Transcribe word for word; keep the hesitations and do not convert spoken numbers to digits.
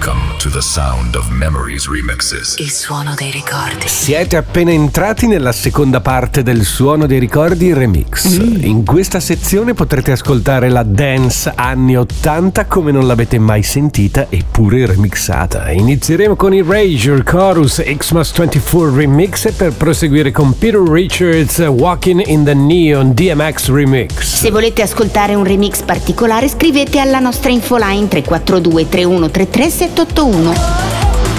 Welcome to the sound of Memories Remixes. Il suono dei ricordi. Siete appena entrati nella seconda parte del Suono dei Ricordi Remix. Mm. In questa sezione potrete ascoltare la dance anni ottanta come non l'avete mai sentita eppure remixata. Inizieremo con Erasure, Chorus, Xmas ventiquattro Remix per proseguire con Peter Richards, Walking in the Neon D M X Remix. Se volete ascoltare un remix particolare scrivete alla nostra infoline tre quattro due tre uno tre tre sette otto uno.